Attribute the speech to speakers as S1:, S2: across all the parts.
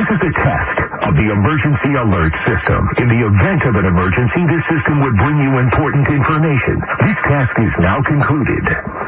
S1: This is a test of the emergency alert system. In the event of an emergency, this system would bring you important information. This task is now concluded.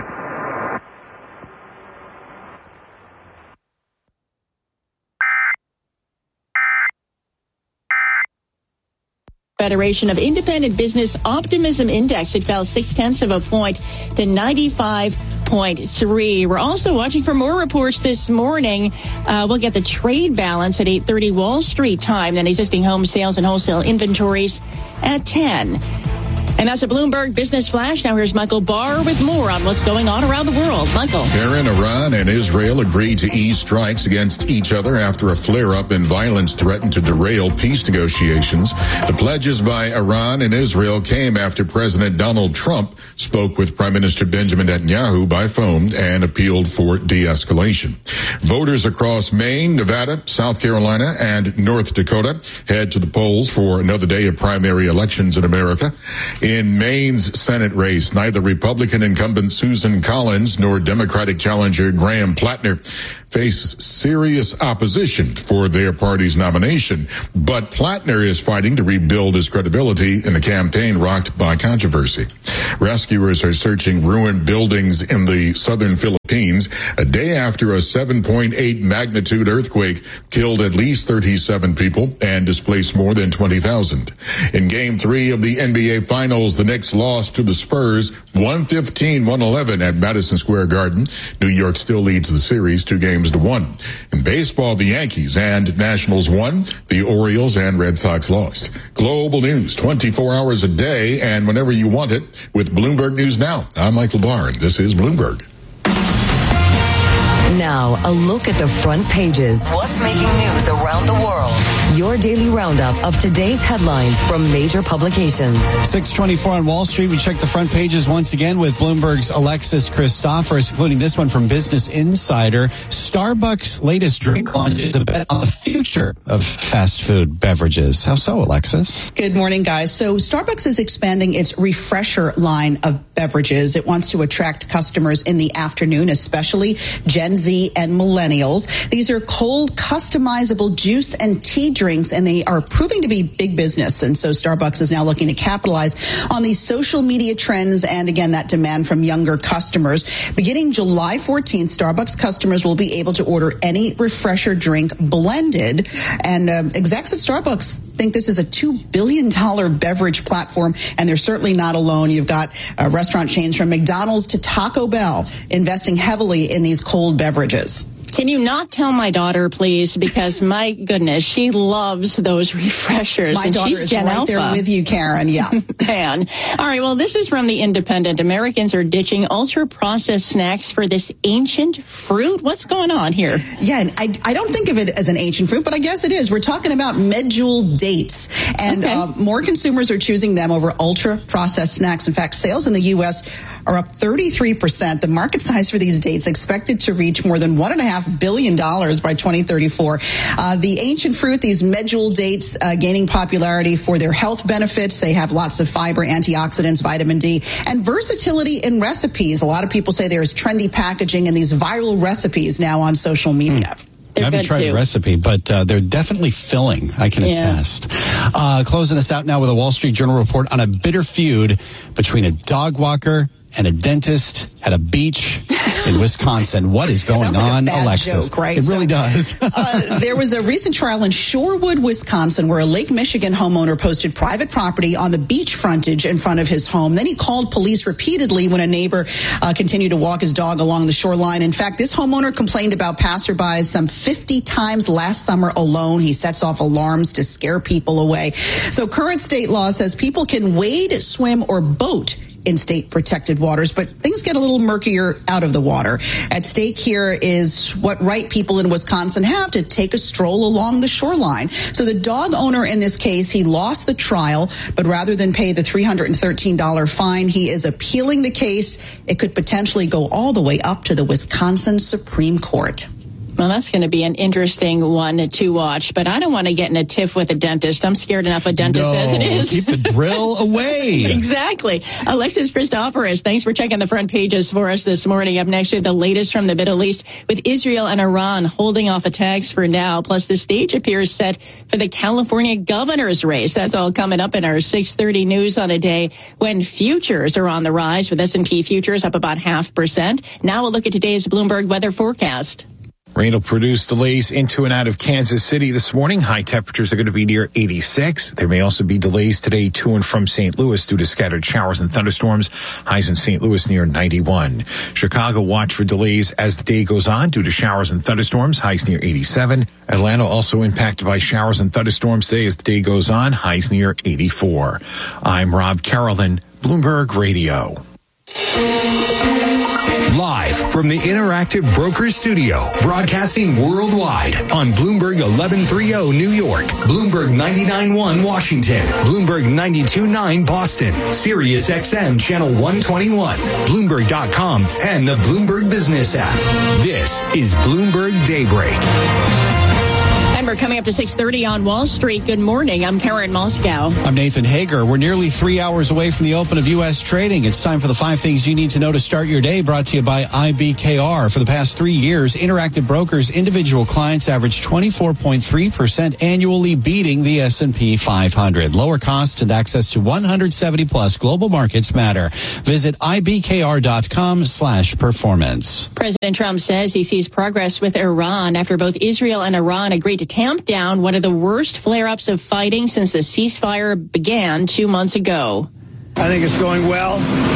S2: Federation of Independent Business Optimism Index. It fell 0.6 point to 95.3. We're also watching for more reports this morning. We'll get the trade balance at 8:30 Wall Street time, then existing home sales and wholesale inventories at 10. And that's a Bloomberg Business Flash. Now here's Michael Barr with more on what's going on around the world. Michael.
S3: Karen, Iran and Israel agreed to ease strikes against each other after a flare-up in violence threatened to derail peace negotiations. The pledges by Iran and Israel came after President Donald Trump spoke with Prime Minister Benjamin Netanyahu by phone and appealed for de-escalation. Voters across Maine, Nevada, South Carolina, and North Dakota head to the polls for another day of primary elections in America. In Maine's Senate race, neither Republican incumbent Susan Collins nor Democratic challenger Graham Plattner face serious opposition for their party's nomination, but Plattner is fighting to rebuild his credibility in a campaign rocked by controversy. Rescuers are searching ruined buildings in the southern Philippines a day after a 7.8 magnitude earthquake killed at least 37 people and displaced more than 20,000. In Game 3 of the NBA Finals, the Knicks lost to the Spurs 115-111 at Madison Square Garden. New York still leads the series 2-1. In baseball, the Yankees and Nationals won. The Orioles and Red Sox lost. Global news 24 hours a day and whenever you want it with Bloomberg News Now. I'm Michael Barr, and this is Bloomberg.
S4: Now, a look at the front pages. What's making news around the world? Your daily roundup of today's headlines from major publications.
S5: 6:24 on Wall Street. We check the front pages once again with Bloomberg's Alexis Christoforous, including this one from Business Insider. Starbucks' latest drink launch is a bet on the future of fast food beverages. How so, Alexis?
S6: Good morning, guys. So Starbucks is expanding its Refresher line of beverages. It wants to attract customers in the afternoon, especially Gen Z and millennials. These are cold, customizable juice and tea drinks, and they are proving to be big business. And so Starbucks is now looking to capitalize on these social media trends and, again, that demand from younger customers. Beginning July 14th, Starbucks customers will be able to order any Refresher drink blended. And execs at Starbucks think this is a $2 billion beverage platform, and they're certainly not alone. You've got restaurant chains from McDonald's to Taco Bell investing heavily in these cold beverages.
S2: Can you not tell my daughter, please? Because, my goodness, she loves those Refreshers.
S6: My daughter is
S2: Gen
S6: right
S2: Alpha.
S6: there with you, Karen. Yeah.
S2: Man. All right, well, this is from The Independent. Americans are ditching ultra-processed snacks for this ancient fruit. What's going on here?
S6: Yeah, and I don't think of it as an ancient fruit, but I guess it is. We're talking about medjool dates, and more consumers are choosing them over ultra-processed snacks. In fact, sales in the U.S. are up 33%. The market size for these dates expected to reach more than $1.5 billion by 2034. The ancient fruit, these medjool dates, gaining popularity for their health benefits. They have lots of fiber, antioxidants, vitamin D, and versatility in recipes. A lot of people say there's trendy packaging and these viral recipes now on social media.
S5: I haven't tried a recipe, but they're definitely filling. I can attest. Closing this out now with a Wall Street Journal report on a bitter feud between a dog walker and a dentist at a beach in Wisconsin. What is going on, Alexis?
S6: Joke, right?
S5: It really does.
S6: There was a recent trial in Shorewood, Wisconsin, where a Lake Michigan homeowner posted private property on the beach frontage in front of his home. Then he called police repeatedly when a neighbor continued to walk his dog along the shoreline. In fact, this homeowner complained about passerbys some 50 times last summer alone. He sets off alarms to scare people away. So current state law says people can wade, swim, or boat in state protected waters, but things get a little murkier out of the water. At stake here is what right people in Wisconsin have to take a stroll along the shoreline. So the dog owner in this case, he lost the trial, but rather than pay the $313 fine, he is appealing the case. It could potentially go all the way up to the Wisconsin Supreme Court.
S2: Well, that's going to be an interesting one to watch, but I don't want to get in a tiff with a dentist. I'm scared enough of dentists as it is.
S5: Keep the drill away.
S2: Exactly. Alexis Christoforous, thanks for checking the front pages for us this morning. Up next, the latest from the Middle East with Israel and Iran holding off attacks for now. Plus, the stage appears set for the California governor's race. That's all coming up in our 6:30 news on a day when futures are on the rise, with S&P futures up about 0.5%. Now we'll look at today's Bloomberg weather forecast.
S7: Rain will produce delays into and out of Kansas City this morning. High temperatures are going to be near 86. There may also be delays today to and from St. Louis due to scattered showers and thunderstorms. Highs in St. Louis near 91. Chicago, watch for delays as the day goes on due to showers and thunderstorms. Highs near 87. Atlanta also impacted by showers and thunderstorms today as the day goes on. Highs near 84. I'm Rob Carolyn, Bloomberg Radio.
S8: Live from the Interactive Brokers Studio, broadcasting worldwide on Bloomberg 1130 New York, Bloomberg 99.1 Washington, Bloomberg 92.9 Boston, Sirius XM Channel 121, Bloomberg.com, and the Bloomberg Business app. This is Bloomberg Daybreak.
S2: And we're coming up to 6:30 on Wall Street. Good morning. I'm Karen Moscow.
S5: I'm Nathan Hager. We're nearly 3 hours away from the open of U.S. trading. It's time for the 5 things you need to know to start your day, brought to you by IBKR. For the past 3 years, Interactive Brokers individual clients averaged 24.3% annually, beating the S&P 500. Lower costs and access to 170-plus global markets matter. Visit ibkr.com/performance.
S2: President Trump says he sees progress with Iran after both Israel and Iran agreed to tamp down one of the worst flare-ups of fighting since the ceasefire began 2 months ago.
S9: I think it's going well.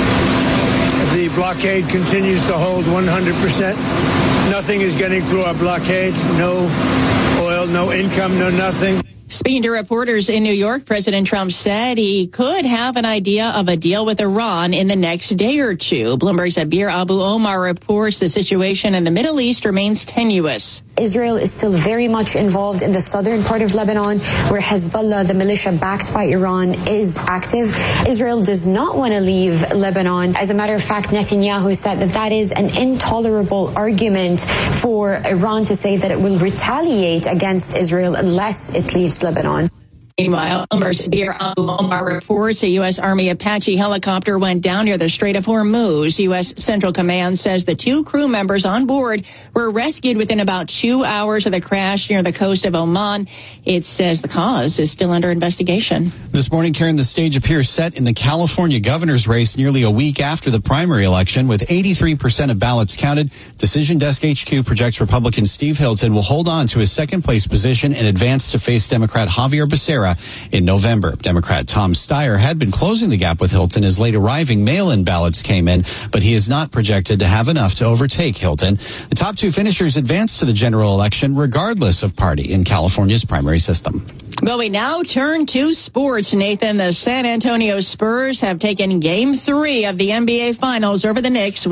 S9: The blockade continues to hold 100%. Nothing is getting through our blockade. No oil, no income, no nothing.
S2: Speaking to reporters in New York, President Trump said he could have an idea of a deal with Iran in the next day or two. Bloomberg's Abir Abu Omar reports the situation in the Middle East remains tenuous.
S10: Israel is still very much involved in the southern part of Lebanon, where Hezbollah, the militia backed by Iran, is active. Israel does not want to leave Lebanon. As a matter of fact, Netanyahu said that is an intolerable argument for Iran to say that it will retaliate against Israel unless it leaves Lebanon.
S2: Meanwhile, Abir Abu Omar reports a U.S. Army Apache helicopter went down near the Strait of Hormuz. U.S. Central Command says the 2 crew members on board were rescued within about 2 hours of the crash near the coast of Oman. It says the cause is still under investigation.
S5: This morning, Karen, the stage appears set in the California governor's race nearly a week after the primary election. With 83% of ballots counted, Decision Desk HQ projects Republican Steve Hilton will hold on to his second-place position and advance to face Democrat Javier Becerra in November. Democrat Tom Steyer had been closing the gap with Hilton as late arriving mail-in ballots came in, but he is not projected to have enough to overtake Hilton. The top 2 finishers advance to the general election regardless of party in California's primary system.
S2: Well, we now turn to sports, Nathan. The San Antonio Spurs have taken Game 3 of the NBA Finals over the Knicks,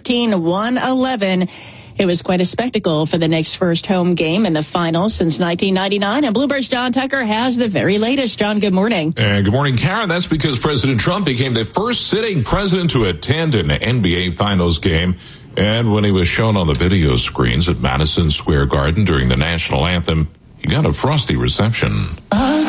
S2: 115-111. It was quite a spectacle for the Knicks' first home game in the finals since 1999. And Bloomberg's John Tucker has the very latest. John, good morning.
S11: And good morning, Karen. That's because President Trump became the first sitting president to attend an NBA Finals game. And when he was shown on the video screens at Madison Square Garden during the national anthem, he got a frosty reception. Well,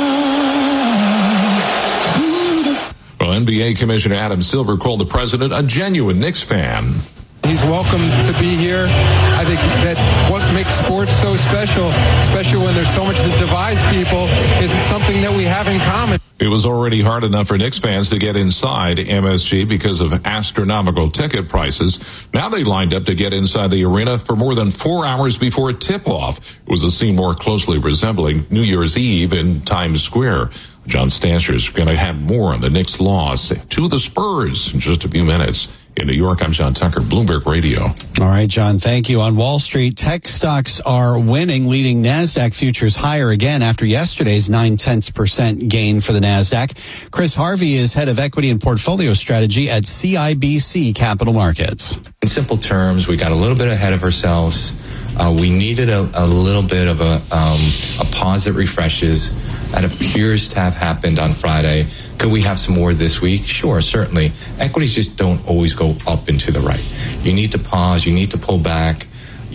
S11: NBA Commissioner Adam Silver called the president a genuine Knicks fan.
S12: He's welcome to be here. I think that what makes sports so special, especially when there's so much that divides people, is something that we have in common.
S11: It was already hard enough for Knicks fans to get inside MSG because of astronomical ticket prices. Now they lined up to get inside the arena for more than 4 hours before tip-off. It was a scene more closely resembling New Year's Eve in Times Square. John Stasher is going to have more on the Knicks' loss to the Spurs in just a few minutes. In New York, I'm John Tucker, Bloomberg Radio.
S5: All right, John, thank you. On Wall Street, tech stocks are winning, leading NASDAQ futures higher again after yesterday's 0.9% gain for the NASDAQ. Chris Harvey is head of equity and portfolio strategy at CIBC Capital Markets.
S13: In simple terms, we got a little bit ahead of ourselves. We needed a little bit of a pause that refreshes. That appears to have happened on Friday. Could we have some more this week? Sure, certainly. Equities just don't always go up and to the right. You need to pause. You need to pull back.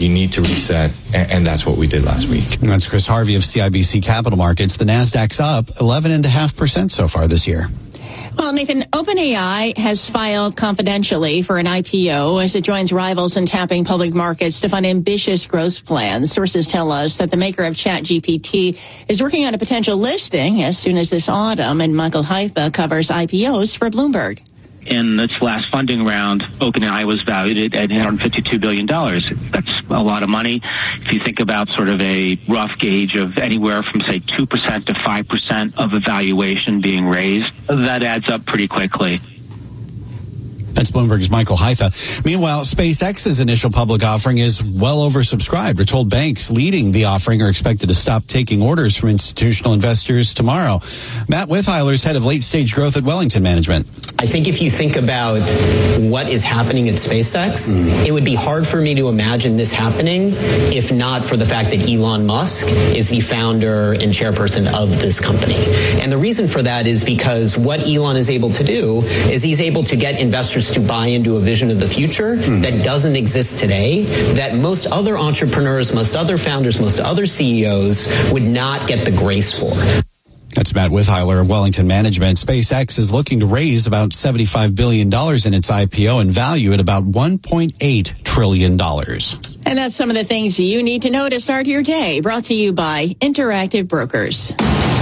S13: You need to reset, and that's what we did last week.
S5: That's Chris Harvey of CIBC Capital Markets. The Nasdaq's up 11.5% so far this year.
S2: Well, Nathan, OpenAI has filed confidentially for an IPO as it joins rivals in tapping public markets to fund ambitious growth plans. Sources tell us that the maker of ChatGPT is working on a potential listing as soon as this autumn, and Michael Haitha covers IPOs for Bloomberg.
S14: In its last funding round, OpenAI was valued at $852 billion. That's a lot of money. If you think about sort of a rough gauge of anywhere from, say, 2% to 5% of a valuation being raised, that adds up pretty quickly.
S5: That's Bloomberg's Michael Haitha. Meanwhile, SpaceX's initial public offering is well oversubscribed. We're told banks leading the offering are expected to stop taking orders from institutional investors tomorrow. Matt Withheiler's head of late-stage growth at Wellington Management.
S15: I think if you think about what is happening at SpaceX, it would be hard for me to imagine this happening if not for the fact that Elon Musk is the founder and chairperson of this company. And the reason for that is because what Elon is able to do is he's able to get investors to buy into a vision of the future that doesn't exist today, that most other entrepreneurs, most other founders, most other CEOs would not get the grace for.
S5: That's Matt Withheiler of Wellington Management. SpaceX is looking to raise about $75 billion in its IPO and value at about $1.8 trillion.
S2: And that's some of the things you need to know to start your day. Brought to you by Interactive Brokers.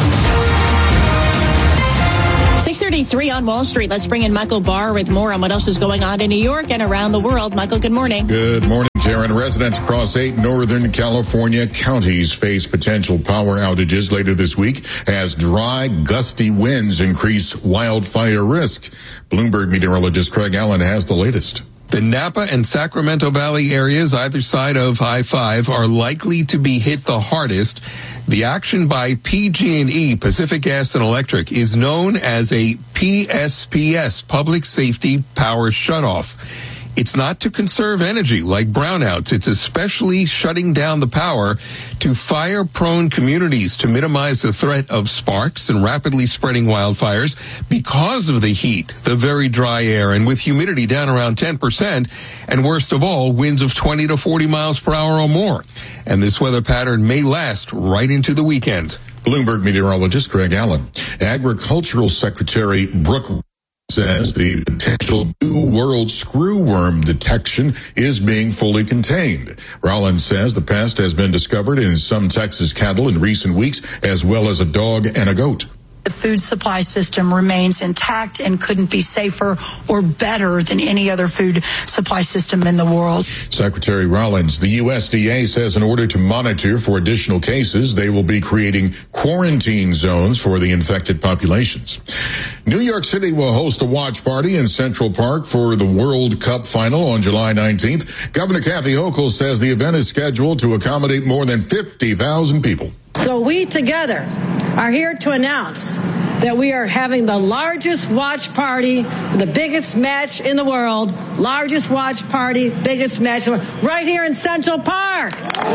S2: 6:33 on Wall Street. Let's bring in Michael Barr with more on what else is going on in New York and around the world. Michael, good morning.
S3: Good morning, Karen. Residents across 8 Northern California counties face potential power outages later this week as dry, gusty winds increase wildfire risk. Bloomberg meteorologist Craig Allen has the latest.
S16: The Napa and Sacramento Valley areas either side of I-5 are likely to be hit the hardest. The action by PG&E, Pacific Gas and Electric, is known as a PSPS, Public Safety Power Shutoff. It's not to conserve energy like brownouts. It's especially shutting down the power to fire-prone communities to minimize the threat of sparks and rapidly spreading wildfires because of the heat, the very dry air, and with humidity down around 10%, and worst of all, winds of 20 to 40 miles per hour or more. And this weather pattern may last right into the weekend.
S3: Bloomberg meteorologist Craig Allen. Agricultural Secretary Brooke says the potential New World screwworm detection is being fully contained. Rollins says the pest has been discovered in some Texas cattle in recent weeks, as well as a dog and a goat.
S17: The food supply system remains intact and couldn't be safer or better than any other food supply system in the world.
S3: Secretary Rollins, the USDA says in order to monitor for additional cases, they will be creating quarantine zones for the infected populations. New York City will host a watch party in Central Park for the World Cup final on July 19th. Governor Kathy Hochul says the event is scheduled to accommodate more than 50,000 people.
S18: So we together are here to announce that we are having the largest watch party, the biggest match in the world, largest watch party, biggest match in the world, right here in Central Park.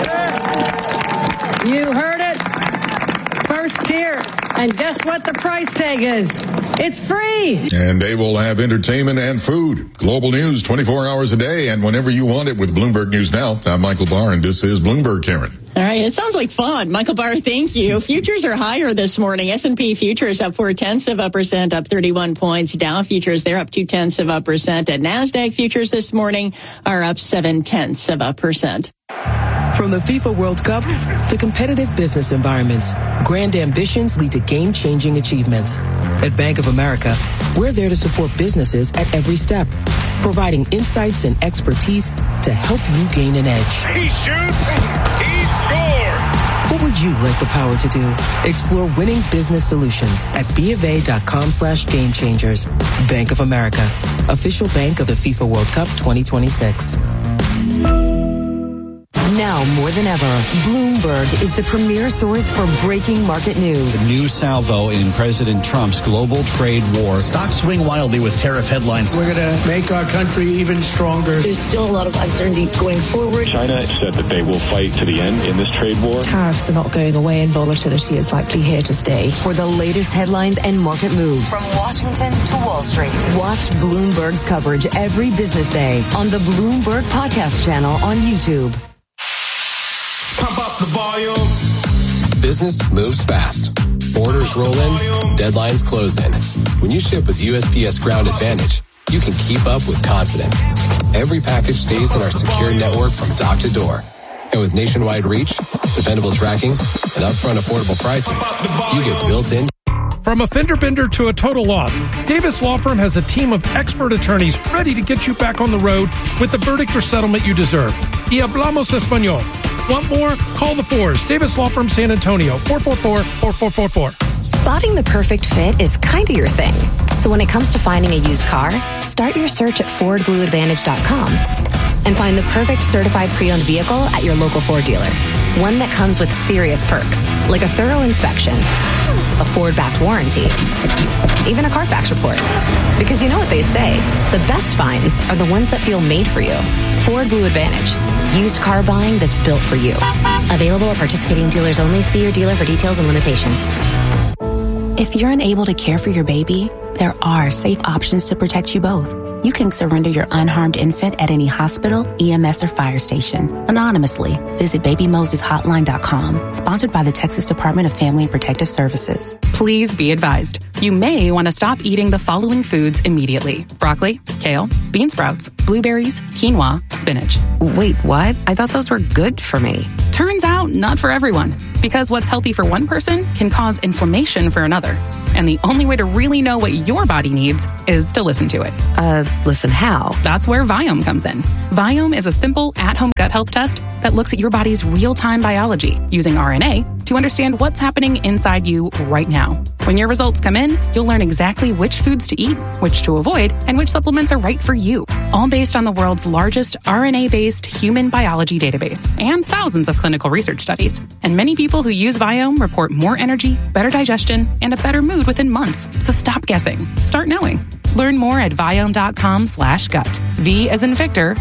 S18: You heard it. First tier. And guess what the price tag is? It's free.
S3: And they will have entertainment and food. Global news 24 hours a day and whenever you want it with Bloomberg News Now. I'm Michael Barr, and this is Bloomberg, Karen.
S2: All right, it sounds like fun. Michael Barr, thank you. Futures are higher this morning. S&P futures up 0.4%, up 31 points. Dow futures, they're up 0.2%. And NASDAQ futures this morning are up 0.7%.
S19: From the FIFA World Cup to competitive business environments, grand ambitions lead to game-changing achievements. At Bank of America, we're there to support businesses at every step, providing insights and expertise to help you gain an edge.
S20: He shoots, he scores!
S19: What would you like the power to do? Explore winning business solutions at BofA.com/gamechangers. Bank of America, official bank of the FIFA World Cup 2026.
S4: Now more than ever, Bloomberg is the premier source for breaking market news.
S5: The new salvo in President Trump's global trade war. Stocks swing wildly with tariff headlines.
S9: We're going to make our country even stronger.
S21: There's still a lot of uncertainty going forward.
S22: China said that they will fight to the end in this trade war.
S23: Tariffs are not going away and volatility is likely here to stay.
S4: For the latest headlines and market moves from Washington to Wall Street, watch Bloomberg's coverage every business day on the Bloomberg Podcast channel on YouTube.
S1: Business moves fast. Orders roll in, deadlines close in. When you ship with USPS Ground Advantage, you can keep up with confidence. Every package stays in our secure network from dock to door. And with nationwide reach, dependable tracking, and upfront affordable pricing, you get built-in.
S6: From a fender bender to a total loss, Davis Law Firm has a team of expert attorneys ready to get you back on the road with the verdict or settlement you deserve. Y hablamos español. Want more? Call the Fours. Davis Law Firm, San Antonio, 444-4444.
S23: Spotting the perfect fit is kind of your thing. So when it comes to finding a used car, start your search at FordBlueAdvantage.com and find the perfect certified pre-owned vehicle at your local Ford dealer. One that comes with serious perks, like a thorough inspection, a Ford-backed warranty, even a Carfax report. Because you know what they say, the best finds are the ones that feel made for you. Ford Blue Advantage. Used car buying that's built for you. Available at participating dealers only. See your dealer for details and limitations. If you're unable to care for your baby, there are safe options to protect you both. You can surrender your unharmed infant at any hospital, EMS, or fire station anonymously. Visit BabyMosesHotline.com. Sponsored by the Texas Department of Family and Protective Services.
S7: Please be advised. You may want to stop eating the following foods immediately. Broccoli, kale, bean sprouts, blueberries, quinoa, spinach.
S24: Wait, what? I thought those were good for me.
S7: Turns out, not for everyone. Because what's healthy for one person can cause inflammation for another. And the only way to really know what your body needs is to listen to it.
S24: Listen how?
S7: That's where Viome comes in. Viome is a simple at-home gut health test that looks at your body's real-time biology using RNA to understand what's happening inside you right now. When your results come in, you'll learn exactly which foods to eat, which to avoid, and which supplements are right for you. All based on the world's largest RNA-based human biology database and thousands of clinical research studies. And many people who use Viome report more energy, better digestion, and a better mood within months. So stop guessing. Start knowing. Learn more at Viome.com/gut. V as in Victor,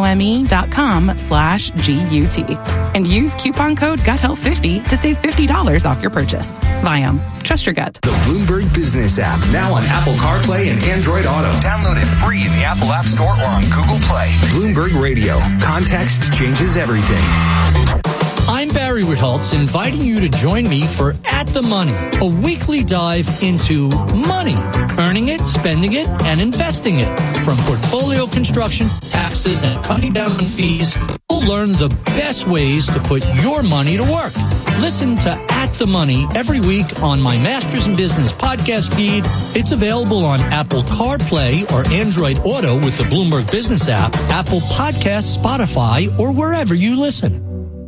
S7: IOME.com/GUT. And use coupon code GUTHEALTH50 to save $50 off your purchase. Viome. Trust your gut.
S8: The Bloomberg Business app, now on Apple CarPlay and Android Auto. Download it free in the Apple App Store or on Google Play. Bloomberg Radio. Context changes everything.
S25: I'm Barry Ritholtz, inviting you to join me for At the Money, a weekly dive into money, earning it, spending it, and investing it. From portfolio construction, taxes, and cutting down on fees, you'll learn the best ways to put your money to work. Listen to At the Money every week on my Masters in Business podcast feed. It's available on Apple CarPlay or Android Auto with the Bloomberg Business app, Apple Podcasts, Spotify, or wherever you listen.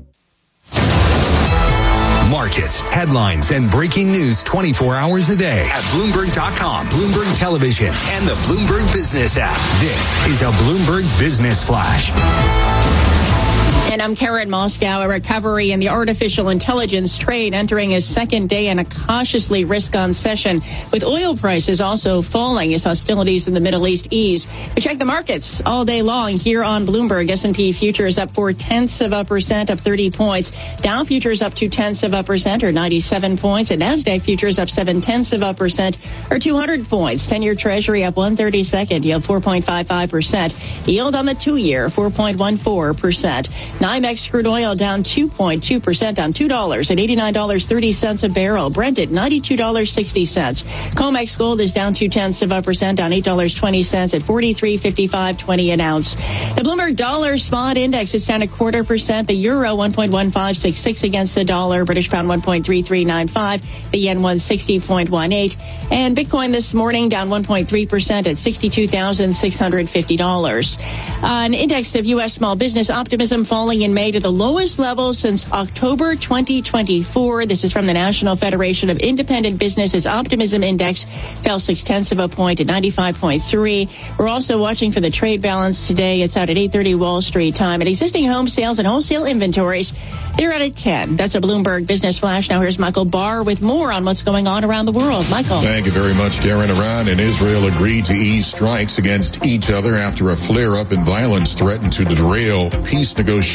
S8: Markets, headlines, and breaking news 24 hours a day at Bloomberg.com, Bloomberg Television, and the Bloomberg Business app. This is a Bloomberg Business Flash.
S2: And I'm Karen Moscow. A recovery in the artificial intelligence trade entering its second day in a cautiously risk-on session, with oil prices also falling as hostilities in the Middle East ease. We check the markets all day long here on Bloomberg. S&P futures up 0.4%, up 30 points. Dow futures up 0.2%, or 97 points. And NASDAQ futures up 0.7%, or 200 points. 10-year Treasury up 1/32, yield 4.55%. Yield on the 2-year 4.14%. NYMEX crude oil down 2.2%, down $2 at $89.30 a barrel. Brent at $92.60. COMEX gold is down 0.2%, down $8.20 at $43.5520 an ounce. The Bloomberg Dollar Spot Index is down 0.25%. The euro 1.1566 against the dollar. British pound 1.3395. The yen 160.18. And Bitcoin this morning down 1.3% at $62,650. An index of U.S. small business optimism falling in May to the lowest level since October 2024. This is from the National Federation of Independent Businesses. Optimism Index fell 0.6 point at 95.3. We're also watching for the trade balance today. It's out at 8:30 Wall Street time. And existing home sales and wholesale inventories, they're at a 10. That's a Bloomberg Business Flash. Now here's Michael Barr with more on what's going on around the world. Michael.
S3: Thank you very much, Karen. Iran and Israel agreed to ease strikes against each other after a flare-up in violence threatened to derail peace negotiations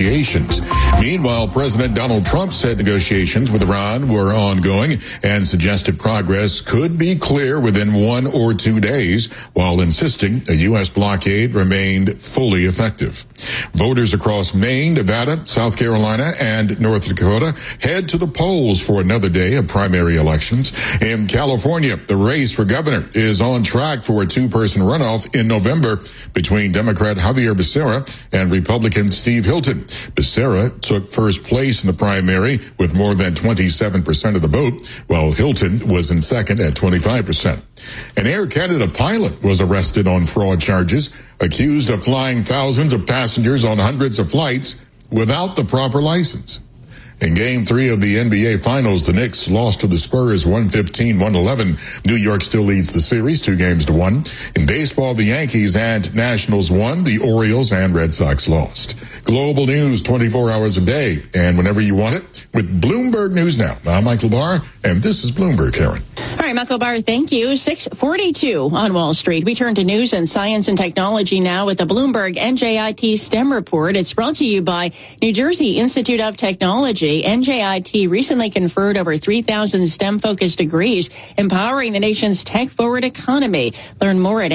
S3: negotiations. Meanwhile, President Donald Trump said negotiations with Iran were ongoing and suggested progress could be clear within 1 or 2 days, while insisting a U.S. blockade remained fully effective. Voters across Maine, Nevada, South Carolina, and North Dakota head to the polls for another day of primary elections. In California, the race for governor is on track for a 2-person runoff in November between Democrat Javier Becerra and Republican Steve Hilton. Becerra took first place in the primary with more than 27% of the vote, while Hilton was in second at 25%. An Air Canada pilot was arrested on fraud charges, accused of flying thousands of passengers on hundreds of flights without the proper license. In Game 3 of the NBA Finals, the Knicks lost to the Spurs 115-111. New York still leads the series 2-1. In baseball, the Yankees and Nationals won. The Orioles and Red Sox lost. Global news 24 hours a day and whenever you want it with Bloomberg News Now. I'm Michael Barr, and this is Bloomberg, Karen.
S2: All right, Michael Barr, thank you. 6:42 on Wall Street. We turn to news and science and technology now with the Bloomberg NJIT STEM report. It's brought to you by New Jersey Institute of Technology. NJIT recently conferred over 3,000 STEM-focused degrees, empowering the nation's tech-forward economy. Learn more at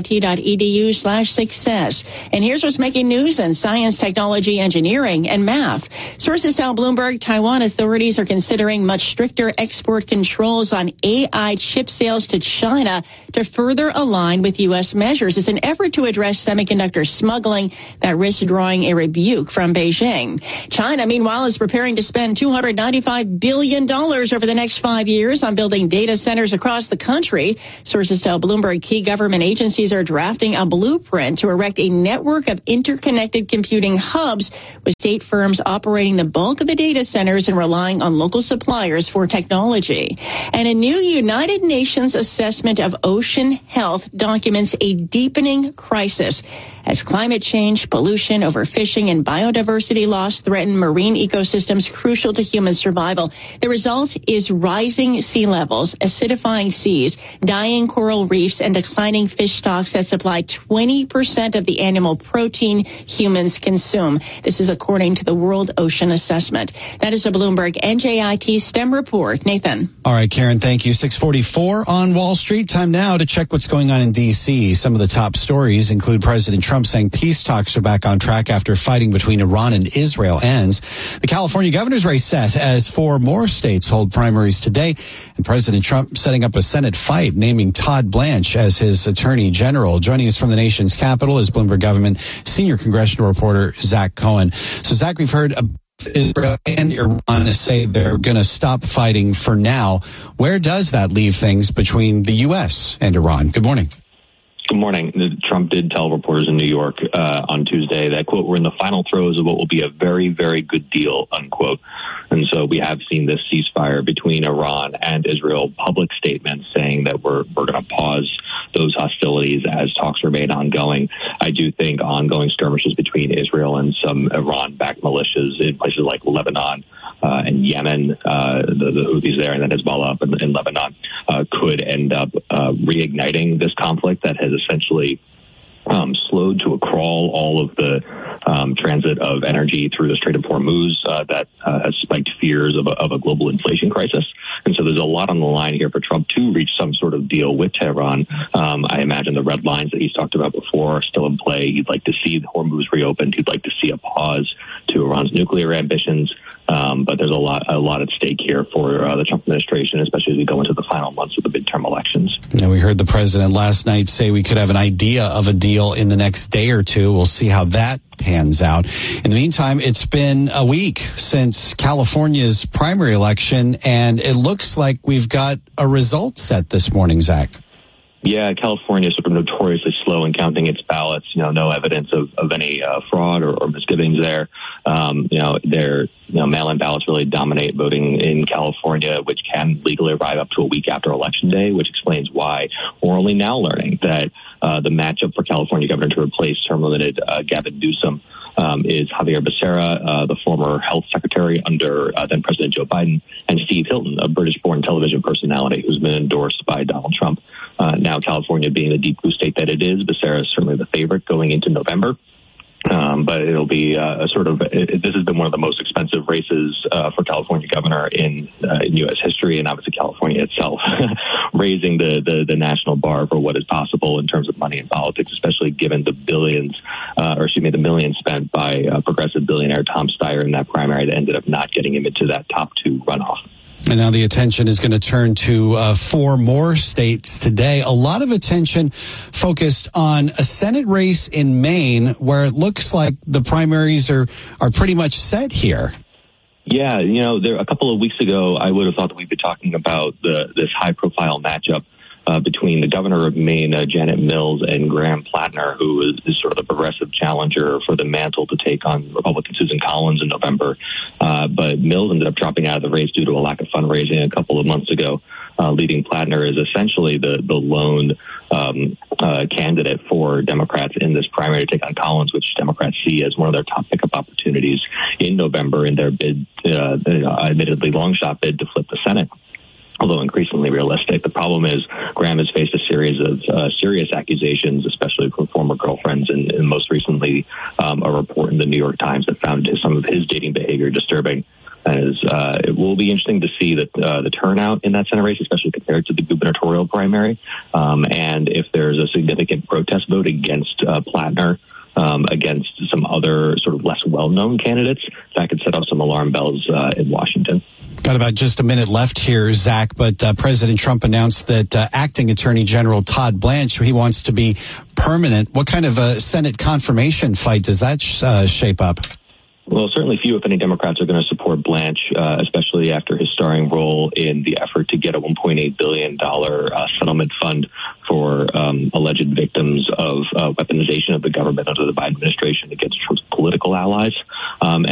S2: njit.edu/success. And here's what's making news in science, technology, engineering, and math. Sources tell Bloomberg Taiwan authorities are considering much stricter export controls on AI chip sales to China to further align with U.S. measures. It's an effort to address semiconductor smuggling that risks drawing a rebuke from Beijing. China, meanwhile, is preparing to spend $295 billion over the next 5 years on building data centers across the country. Sources tell Bloomberg key government agencies are drafting a blueprint to erect a network of interconnected computing hubs, with state firms operating the bulk of the data centers and relying on local suppliers for technology. And a new United Nations assessment of ocean health documents a deepening crisis as climate change, pollution, overfishing, and biodiversity loss threaten marine ecosystems crucial to human survival. The result is rising sea levels, acidifying seas, dying coral reefs, and declining fish stocks that supply 20% of the animal protein humans consume. This is according to the World Ocean Assessment. That is a Bloomberg NJIT STEM report. Nathan.
S5: All right, Karen, thank you. 6:44 on Wall Street. Time now to check what's going on in D.C. Some of the top stories include President Trump saying peace talks are back on track after fighting between Iran and Israel ends. The California governor's race set as 4 more states hold primaries today. And President Trump setting up a Senate fight, naming Todd Blanche as his attorney general. Joining us from the nation's capital is Bloomberg government senior congressional reporter Zach Cohen. So, Zach, we've heard Israel and Iran say they're going to stop fighting for now. Where does that leave things between the U.S. and Iran? Good morning.
S22: Good morning. Trump did tell reporters in New York on Tuesday that, quote, we're in the final throes of what will be a very, very good deal, unquote. And so we have seen this ceasefire between Iran and Israel, public statements saying that we're going to pause those hostilities as talks remain ongoing. I do think ongoing skirmishes between Israel and some Iran-backed militias in places like Lebanon and Yemen, the Houthis there, and then Hezbollah up in Lebanon, could end up reigniting this conflict that has essentially slowed to a crawl all of the transit of energy through the Strait of Hormuz that has spiked fears of a global inflation crisis. And so there's a lot on the line here for Trump to reach some sort of deal with Tehran. I imagine the red lines that he's talked about before are still in play. He'd like to see the Hormuz reopened. He'd like to see a pause to Iran's nuclear ambitions. But there's a lot at stake here for the Trump administration, especially as we go into the final months of the midterm elections.
S5: Now, we heard the president last night say we could have an idea of a deal in the next day or two. We'll see how that pans out. In the meantime, it's been a week since California's primary election, and it looks like we've got a result set this morning, Zach.
S22: Yeah, California is sort of notoriously slow in counting its ballots. No evidence of any fraud or misgivings there. Mail-in ballots really dominate voting in California, which can legally arrive up to a week after Election Day, which explains why we're only now learning that the matchup for California governor to replace term-limited Gavin Newsom is Javier Becerra, the former health secretary under then-President Joe Biden, and Steve Hilton, a British-born television personality who's been endorsed by Donald Trump. Now, California being the deep blue state that it is, Becerra is certainly the favorite going into November. But it'll be this has been one of the most expensive races for California governor in U.S. history, and obviously California itself, raising the national bar for what is possible in terms of money in politics, especially given the millions spent by progressive billionaire Tom Steyer in that primary that ended up not getting him into that top 2 runoff.
S5: And now the attention is going to turn to 4 more states today. A lot of attention focused on a Senate race in Maine, where it looks like the primaries are pretty much set here.
S22: Yeah, a couple of weeks ago, I would have thought that we'd be talking about this high-profile matchup between the governor of Maine, Janet Mills, and Graham Plattner, who is sort of the progressive challenger for the mantle to take on Republican Susan Collins in November. But Mills ended up dropping out of the race due to a lack of fundraising a couple of months ago, leaving Plattner as essentially the lone candidate for Democrats in this primary to take on Collins, which Democrats see as one of their top pickup opportunities in November in their bid, admittedly long shot bid to flip the Senate, although increasingly realistic. The problem is Graham has faced a series of serious accusations, especially from former girlfriends, and most recently a report in the New York Times that found some of his dating behavior disturbing. It will be interesting to see the turnout in that Senate race, especially compared to the gubernatorial primary, and if there's a significant protest vote against Plattner, against some other sort of less well-known candidates, that could set off some alarm bells in Washington.
S5: Got about just a minute left here, Zach, but President Trump announced that acting Attorney General Todd Blanche, he wants to be permanent. What kind of a Senate confirmation fight does that shape up?
S22: Well, certainly few, if any, Democrats are going to support Blanche, especially after his starring role in the effort to get a $1.8 billion settlement fund for alleged victims of weaponization of the government under the Biden administration against Trump's political allies. And